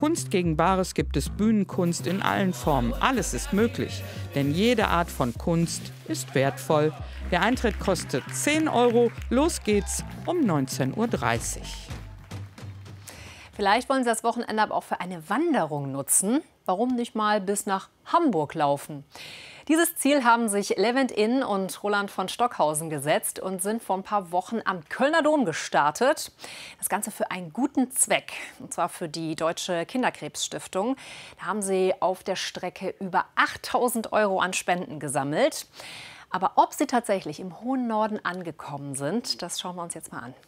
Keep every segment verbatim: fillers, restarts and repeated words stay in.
Kunst gegen Bares gibt es Bühnenkunst in allen Formen. Alles ist möglich, denn jede Art von Kunst ist wertvoll. Der Eintritt kostet zehn Euro. Los geht's um neunzehn Uhr dreißig. Vielleicht wollen Sie das Wochenende aber auch für eine Wanderung nutzen. Warum nicht mal bis nach Hamburg laufen? Dieses Ziel haben sich Levent Inn und Roland von Stockhausen gesetzt und sind vor ein paar Wochen am Kölner Dom gestartet. Das Ganze für einen guten Zweck, und zwar für die Deutsche Kinderkrebsstiftung. Da haben sie auf der Strecke über achttausend Euro an Spenden gesammelt. Aber ob sie tatsächlich im hohen Norden angekommen sind, das schauen wir uns jetzt mal an.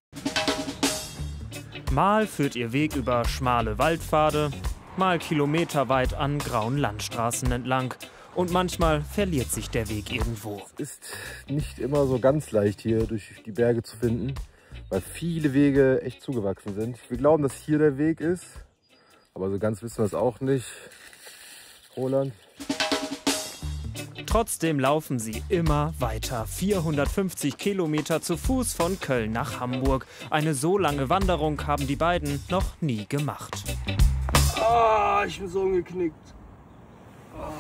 Mal führt ihr Weg über schmale Waldpfade, mal kilometerweit an grauen Landstraßen entlang. Und manchmal verliert sich der Weg irgendwo. Es ist nicht immer so ganz leicht, hier durch die Berge zu finden, weil viele Wege echt zugewachsen sind. Wir glauben, dass hier der Weg ist, aber so ganz wissen wir es auch nicht. Roland? Trotzdem laufen sie immer weiter. vierhundertfünfzig Kilometer zu Fuß von Köln nach Hamburg. Eine so lange Wanderung haben die beiden noch nie gemacht. Ah, ich bin so umgeknickt. Ah.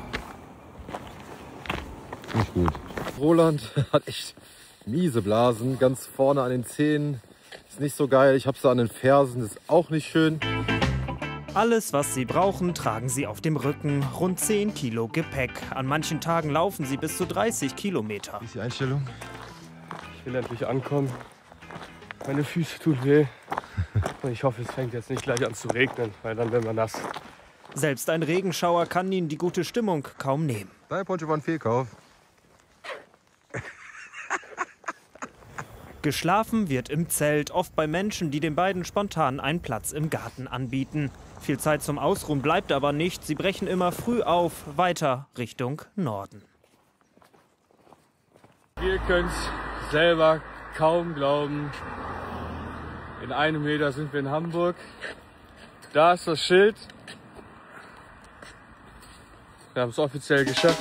Nicht gut. Roland hat echt miese Blasen, ganz vorne an den Zähnen. Ist nicht so geil. Ich habe sie an den Fersen, das ist auch nicht schön. Alles, was sie brauchen, tragen sie auf dem Rücken. Rund zehn Kilo Gepäck. An manchen Tagen laufen sie bis zu dreißig Kilometer. Wie ist die Einstellung? Ich will endlich ankommen. Meine Füße tun weh. Und ich hoffe, es fängt jetzt nicht gleich an zu regnen, weil dann werden wir nass. Selbst ein Regenschauer kann ihnen die gute Stimmung kaum nehmen. Dein Poncho war ein Fehlkauf. Geschlafen wird im Zelt, oft bei Menschen, die den beiden spontan einen Platz im Garten anbieten. Viel Zeit zum Ausruhen bleibt aber nicht. Sie brechen immer früh auf, weiter Richtung Norden. Wir können es selber kaum glauben. In einem Meter sind wir in Hamburg. Da ist das Schild. Wir haben es offiziell geschafft.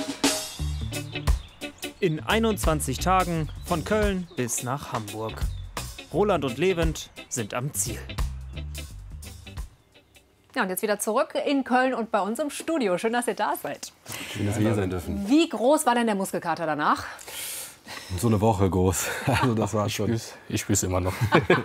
In einundzwanzig Tagen von Köln bis nach Hamburg. Roland und Levent sind am Ziel. Ja, und jetzt wieder zurück in Köln und bei uns im Studio. Schön, dass ihr da seid. Schön, dass wir hier sein dürfen. Wie groß war denn der Muskelkater danach? So eine Woche groß. Also das war schon. Ich spüre es immer noch.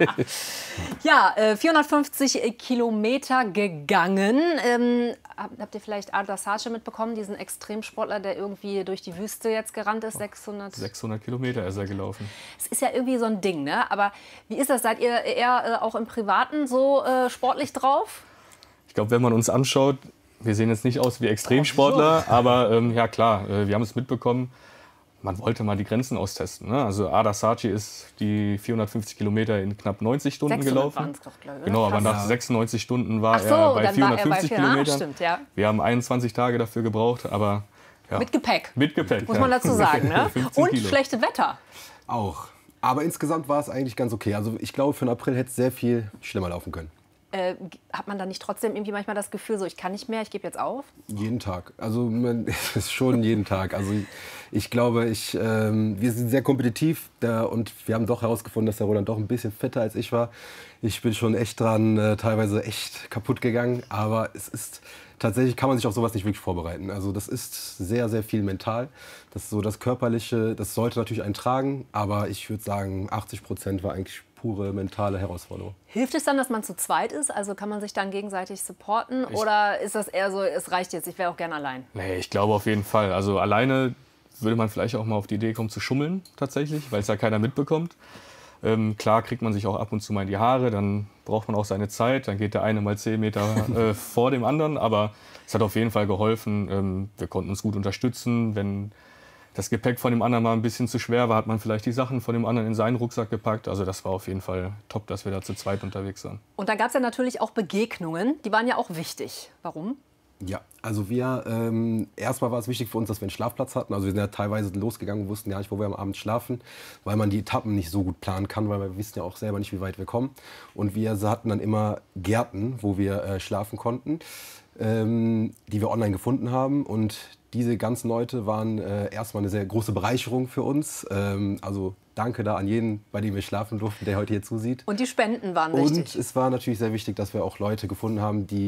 Ja, äh, vierhundertfünfzig Kilometer gegangen. Ähm, habt ihr vielleicht Adler Sace mitbekommen, diesen Extremsportler, der irgendwie durch die Wüste jetzt gerannt ist? sechshundert sechshundert Kilometer ist er gelaufen. Es ist ja irgendwie so ein Ding, ne? Aber wie ist das? Seid ihr eher äh, auch im Privaten so äh, sportlich drauf? Ich glaube, wenn man uns anschaut, wir sehen jetzt nicht aus wie Extremsportler, oh, aber ähm, ja klar, äh, wir haben es mitbekommen. Man wollte mal die Grenzen austesten. Ne? Also Adler Sace ist die vierhundertfünfzig Kilometer in knapp neunzig Stunden gelaufen. Doch, glaube ich, genau, aber nach sechsundneunzig Stunden war so, er bei dann vierhundertfünfzig war er bei Kilometern. Ah, stimmt, ja. Wir haben einundzwanzig Tage dafür gebraucht, aber ja. Mit Gepäck. Mit Gepäck. Muss man dazu sagen. Ne? Und Kilo. Schlechte Wetter. Auch. Aber insgesamt war es eigentlich ganz okay. Also ich glaube, für den April hätte es sehr viel schlimmer laufen können. Äh, hat man dann nicht trotzdem irgendwie manchmal das Gefühl, so ich kann nicht mehr, ich gebe jetzt auf? Jeden Tag. Also man, es ist schon jeden Tag. Also ich glaube, ich, ähm, wir sind sehr kompetitiv da, und wir haben doch herausgefunden, dass der Roland doch ein bisschen fetter als ich war. Ich bin schon echt dran, äh, teilweise echt kaputt gegangen. Aber es ist tatsächlich, kann man sich auf sowas nicht wirklich vorbereiten. Also das ist sehr, sehr viel mental. Das ist so das Körperliche, das sollte natürlich einen tragen. Aber ich würde sagen, achtzig Prozent war eigentlich pure mentale Herausforderung. Hilft es dann, dass man zu zweit ist? Also kann man sich dann gegenseitig supporten? Ich Oder ist das eher so, es reicht jetzt, ich wäre auch gern allein? Nee, ich glaube auf jeden Fall. Also alleine würde man vielleicht auch mal auf die Idee kommen zu schummeln tatsächlich, weil es ja keiner mitbekommt. Ähm, klar kriegt man sich auch ab und zu mal in die Haare, dann braucht man auch seine Zeit, dann geht der eine mal zehn Meter äh, vor dem anderen, aber es hat auf jeden Fall geholfen. Ähm, wir konnten uns gut unterstützen. Wenn das Gepäck von dem anderen mal ein bisschen zu schwer war, hat man vielleicht die Sachen von dem anderen in seinen Rucksack gepackt. Also das war auf jeden Fall top, dass wir da zu zweit unterwegs waren. Und da gab es ja natürlich auch Begegnungen, die waren ja auch wichtig. Warum? Ja, also wir, ähm, erstmal war es wichtig für uns, dass wir einen Schlafplatz hatten. Also wir sind ja teilweise losgegangen und wussten ja nicht, wo wir am Abend schlafen, weil man die Etappen nicht so gut planen kann, weil wir wissen ja auch selber nicht, wie weit wir kommen. Und wir hatten dann immer Gärten, wo wir äh, schlafen konnten, ähm, die wir online gefunden haben. Und diese ganzen Leute waren äh, erstmal eine sehr große Bereicherung für uns. Ähm, also danke da an jeden, bei dem wir schlafen durften, der heute hier zusieht. Und die Spenden waren Und wichtig. es war natürlich sehr wichtig, dass wir auch Leute gefunden haben, die